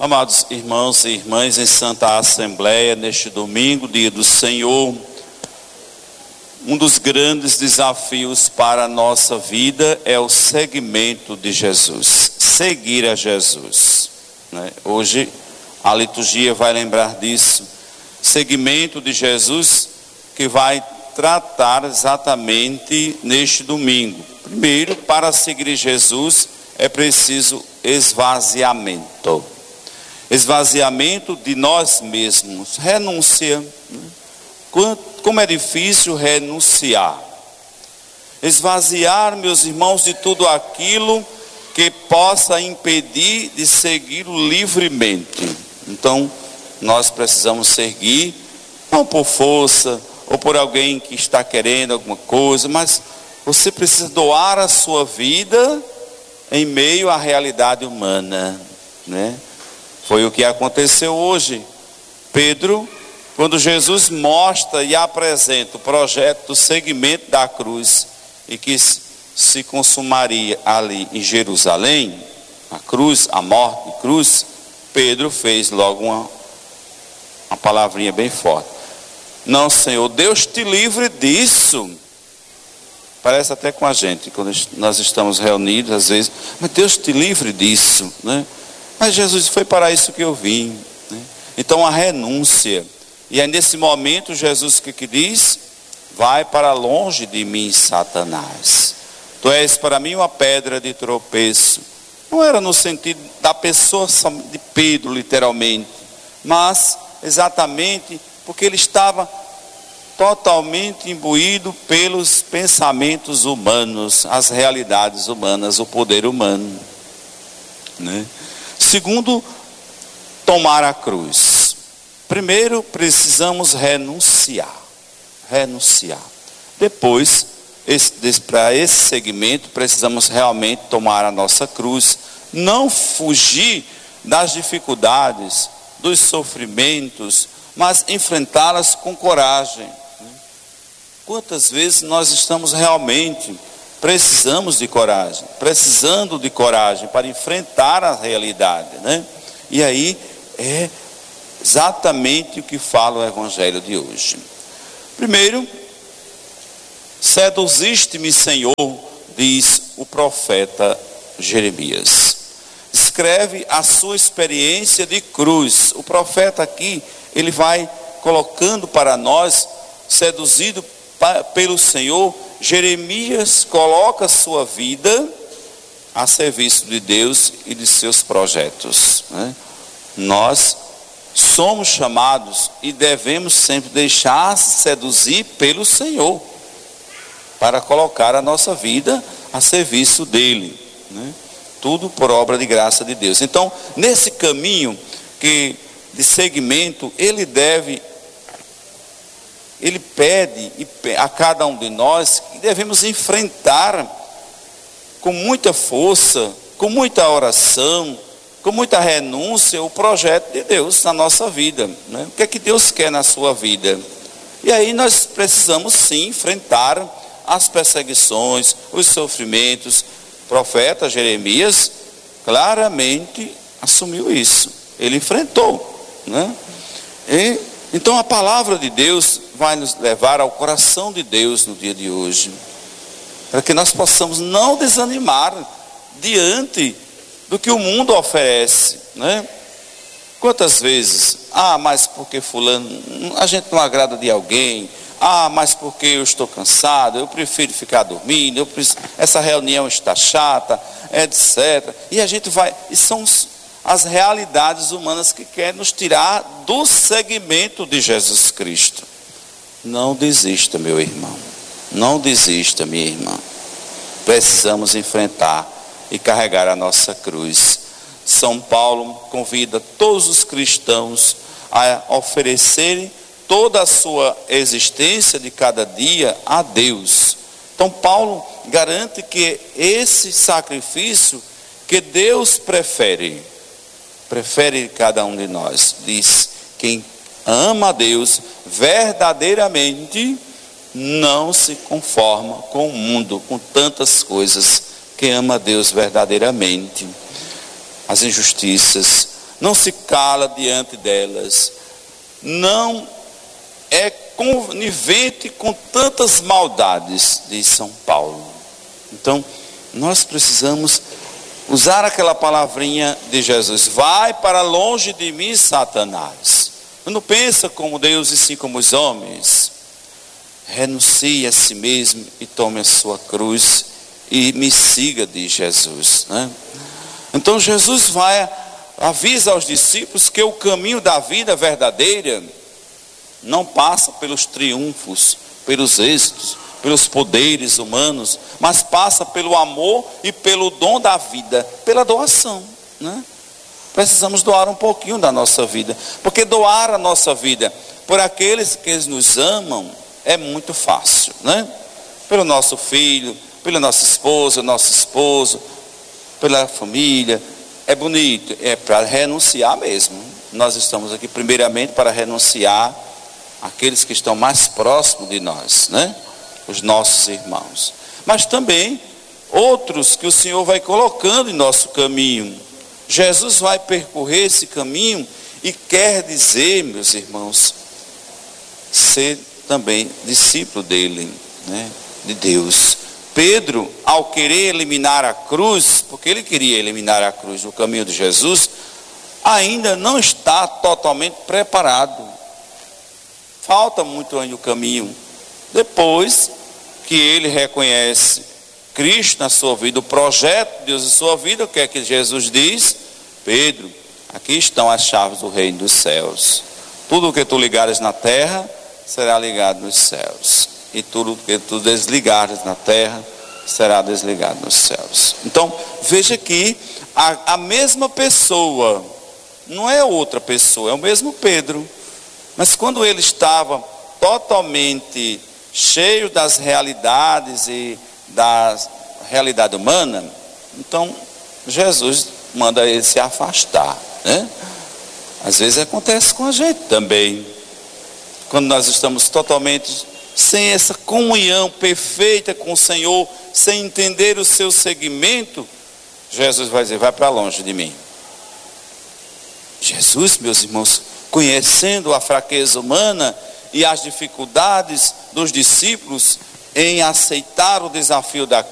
Amados irmãos e irmãs, em Santa Assembleia, neste domingo, dia do Senhor, um dos grandes desafios para a nossa vida é o seguimento de Jesus, seguir a Jesus, né? Hoje a liturgia vai lembrar disso, seguimento de Jesus, que vai tratar exatamente neste domingo. Primeiro, para seguir Jesus é preciso esvaziamento. Esvaziamento de nós mesmos, renúncia. Como é difícil renunciar. Esvaziar, meus irmãos, de tudo aquilo que possa impedir de segui-lo livremente. Então, nós precisamos seguir, não por força, ou por alguém que está querendo alguma coisa, mas você precisa doar a sua vida em meio à realidade humana, né? Foi o que aconteceu hoje. Pedro, quando Jesus mostra e apresenta o projeto do seguimento da cruz, e que se consumaria ali em Jerusalém, a cruz, a morte e cruz, Pedro fez logo uma palavrinha bem forte. Não, Senhor, Deus te livre disso. Parece até com a gente, quando nós estamos reunidos, às vezes, mas Deus te livre disso, né? Mas Jesus, foi para isso que eu vim, né? Então a renúncia. E é nesse momento Jesus que diz: vai para longe de mim, Satanás. Tu és para mim uma pedra de tropeço. Não era no sentido da pessoa de Pedro, literalmente, mas exatamente porque ele estava totalmente imbuído pelos pensamentos humanos, as realidades humanas, o poder humano, né? Segundo, tomar a cruz. Primeiro precisamos renunciar. Depois, para esse segmento, precisamos realmente tomar a nossa cruz. Não fugir das dificuldades, dos sofrimentos, mas enfrentá-las com coragem. Quantas vezes nós estamos realmente precisando de coragem para enfrentar a realidade, né? E aí é exatamente o que fala o Evangelho de hoje. Primeiro, seduziste-me, Senhor, diz o profeta Jeremias. Escreve a sua experiência de cruz. O profeta aqui, ele vai colocando para nós, seduzido pelo Senhor. Jeremias coloca sua vida a serviço de Deus e de seus projetos, né? Nós somos chamados e devemos sempre deixar seduzir pelo Senhor, para colocar a nossa vida a serviço dele, né? Tudo por obra de graça de Deus. Então, nesse caminho de seguimento, ele pede a cada um de nós que devemos enfrentar com muita força, com muita oração, com muita renúncia, o projeto de Deus na nossa vida, né? O que é que Deus quer na sua vida? E aí nós precisamos sim enfrentar as perseguições, os sofrimentos. O profeta Jeremias claramente assumiu isso. Ele enfrentou, né? Então a palavra de Deus vai nos levar ao coração de Deus no dia de hoje, para que nós possamos não desanimar diante do que o mundo oferece, né? Quantas vezes, mas porque fulano, a gente não agrada de alguém, mas porque eu estou cansado, eu prefiro ficar dormindo, essa reunião está chata, etc. E a gente vai, e são as realidades humanas que querem nos tirar do segmento de Jesus Cristo. Não desista, meu irmão. Não desista, minha irmã. Precisamos enfrentar e carregar a nossa cruz. São Paulo convida todos os cristãos a oferecerem toda a sua existência de cada dia a Deus. Então Paulo garante que esse sacrifício que Deus prefere cada um de nós. Diz: quem ama a Deus verdadeiramente não se conforma com o mundo, com tantas coisas. Quem ama a Deus verdadeiramente, as injustiças, não se cala diante delas, não é conivente com tantas maldades, diz São Paulo. Então, nós precisamos usar aquela palavrinha de Jesus: vai para longe de mim, Satanás. Não pensa como Deus e sim como os homens. Renuncie a si mesmo e tome a sua cruz e me siga, diz Jesus, né? Então Jesus avisa aos discípulos que o caminho da vida verdadeira não passa pelos triunfos, pelos êxitos, pelos poderes humanos, mas passa pelo amor e pelo dom da vida, pela doação, né? Precisamos doar um pouquinho da nossa vida, porque doar a nossa vida por aqueles que nos amam é muito fácil, né? Pelo nosso filho, pela nossa esposa, nosso esposo, pela família, é bonito, é para renunciar mesmo. Nós estamos aqui primeiramente para renunciar àqueles que estão mais próximos de nós, né? Os nossos irmãos, mas também outros que o Senhor vai colocando em nosso caminho. Jesus vai percorrer esse caminho e quer dizer, meus irmãos, ser também discípulo dele, né? De Deus. Pedro, ao querer eliminar a cruz, porque ele queria eliminar a cruz no caminho de Jesus, ainda não está totalmente preparado. Falta muito ainda o caminho. Depois que ele reconhece Cristo na sua vida, o projeto de Deus em sua vida, o que é que Jesus diz? Pedro, aqui estão as chaves do reino dos céus. Tudo o que tu ligares na terra será ligado nos céus, e tudo o que tu desligares na terra será desligado nos céus. Então veja que a mesma pessoa, não é outra pessoa, é o mesmo Pedro, mas quando ele estava totalmente cheio das realidades e da realidade humana, então Jesus manda ele se afastar, né? Às vezes acontece com a gente também, quando nós estamos totalmente sem essa comunhão perfeita com o Senhor, sem entender o seu segmento, Jesus vai dizer: vai para longe de mim. Jesus, meus irmãos, conhecendo a fraqueza humana e as dificuldades dos discípulos em aceitar o desafio da